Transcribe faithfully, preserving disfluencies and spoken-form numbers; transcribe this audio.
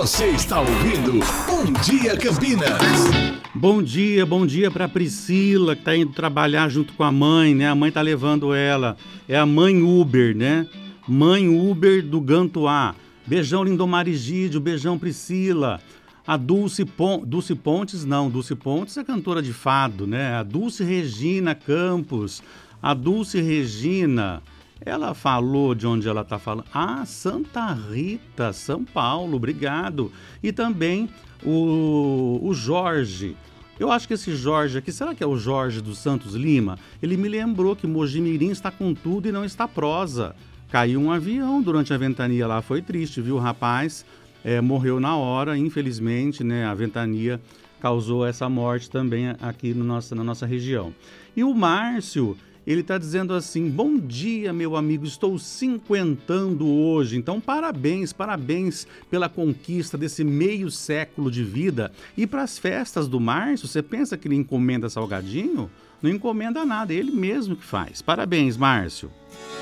Você está ouvindo Bom Dia Campinas. Bom dia, bom dia para Priscila, que está indo trabalhar junto com a mãe, né? A mãe está levando ela. É a mãe Uber, né? Mãe Uber do Gantuá. Beijão, Lindomar Egídio, beijão, Priscila. A Dulce, Pon... Dulce Pontes, não, Dulce Pontes é cantora de fado, né? A Dulce Regina Campos. A Dulce Regina, ela falou de onde ela está falando. Ah, Santa Rita, São Paulo, obrigado. E também o, o Jorge. Eu acho que esse Jorge aqui, será que é o Jorge dos Santos Lima? Ele me lembrou que Mojimirim está com tudo e não está prosa. Caiu um avião durante a ventania lá, foi triste, viu, rapaz? É, morreu na hora, infelizmente, né? A ventania causou essa morte também aqui no nossa, na nossa região. E o Márcio, ele está dizendo assim: bom dia, meu amigo, estou cinquentando hoje. Então, parabéns, parabéns pela conquista desse meio século de vida. E para as festas do Márcio, você pensa que ele encomenda salgadinho? Não encomenda nada, é ele mesmo que faz. Parabéns, Márcio.